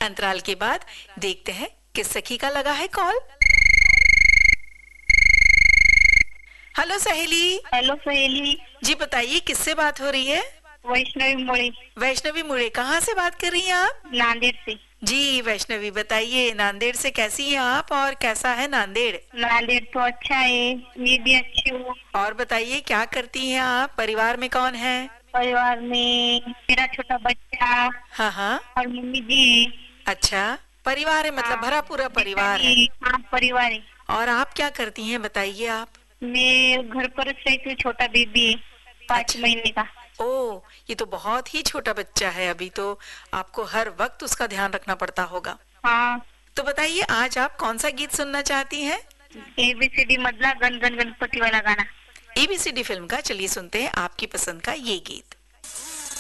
अंतराल के बाद देखते हैं किस सखी का लगा है कॉल। हेलो सहेली। हेलो सहेली। जी बताइए किससे बात हो रही है? वैष्णवी मुड़े। वैष्णवी मुड़े, कहाँ से बात कर रही हैं आप? नांदेड़ से। जी वैष्णवी बताइए, नांदेड़ से कैसी हैं आप और कैसा है नांदेड़? नांदेड़ तो अच्छा है, मैं भी अच्छी हूँ। और बताइए क्या करती हैं आप, परिवार में कौन है? परिवार में मेरा छोटा बच्चा हाँ हाँ। और मम्मी जी। अच्छा, परिवार है मतलब हाँ, भरा पूरा परिवार है। हाँ परिवार है। और आप क्या करती हैं बताइए आप? मैं घर पर रहती हूँ, छोटा बेबी है 5 अच्छा। महीने का। ओ, ये तो बहुत ही छोटा बच्चा है अभी तो, आपको हर वक्त उसका ध्यान रखना पड़ता होगा। हाँ। तो बताइए आज आप कौन सा गीत सुनना चाहती हैं? ABCD मतलब गण गण गणपति वाला गाना। ABCD फिल्म का, चलिए सुनते हैं आपकी पसंद का ये गीत।